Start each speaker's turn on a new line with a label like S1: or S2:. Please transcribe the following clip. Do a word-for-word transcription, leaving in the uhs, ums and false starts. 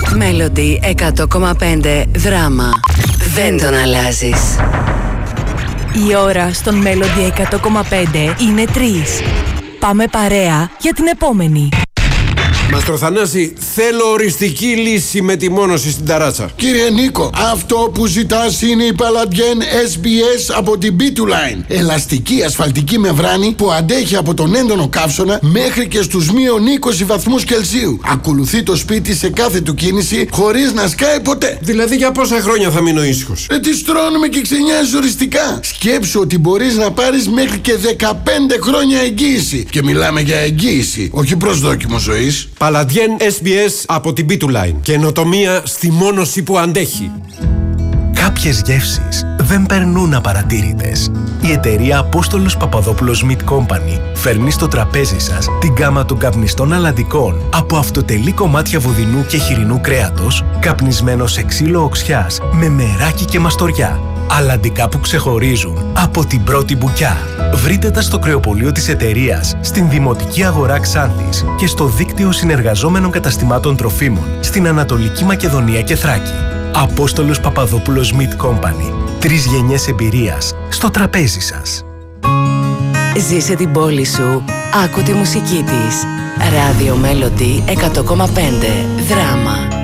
S1: Melody εκατό κόμμα πέντε δράμα. Δεν τον αλλάζεις.
S2: Η ώρα στον Melody εκατό κόμμα πέντε είναι τρεις. Πάμε παρέα για την επόμενη.
S3: Μαστρο Θανάση, θέλω οριστική λύση με τη μόνωση στην ταράτσα.
S4: Κύριε Νίκο, αυτό που ζητάς είναι η Palladian ες μπι ες από την μπι του Line. Ελαστική ασφαλτική μεμβράνη που αντέχει από τον έντονο καύσωνα μέχρι και στους μείον είκοσι βαθμούς Κελσίου. Ακολουθεί το σπίτι σε κάθε του κίνηση χωρίς να σκάει ποτέ.
S3: Δηλαδή για πόσα χρόνια θα μείνω ήσυχος?
S4: Ε, τη στρώνουμε και ξενιάζεις οριστικά. Σκέψου ότι μπορείς να πάρεις μέχρι και δεκαπέντε χρόνια εγγύηση. Και μιλάμε για εγγύηση, όχι προσδόκιμο ζωής.
S3: Palladian ες μπι ες από την μπι του Line. Καινοτομία στη μόνωση που αντέχει.
S5: Κάποιες γεύσεις δεν περνούν απαρατήρητες. Η εταιρεία Απόστολος Παπαδόπουλος Meat Company φέρνει στο τραπέζι σας την γκάμα των καπνιστών αλαντικών από αυτοτελή κομμάτια βουδινού και χοιρινού κρέατος, καπνισμένο σε ξύλο οξιάς με μεράκι και μαστοριά. Αλαντικά που ξεχωρίζουν από την πρώτη μπουκιά. Βρείτε τα στο κρεοπωλείο της εταιρείας, στην Δημοτική Αγορά Ξάνθης και στο δίκτυο συνεργαζόμενων καταστημάτων τροφίμων στην Ανατολική Μακεδονία και Θράκη. Απόστολος Παπαδόπουλος Meat Company. Τρεις γενιές εμπειρίας στο τραπέζι σας.
S1: Ζήσε την πόλη σου. Άκου τη μουσική της. Ράδιο Melody εκατό κόμμα πέντε δράμα.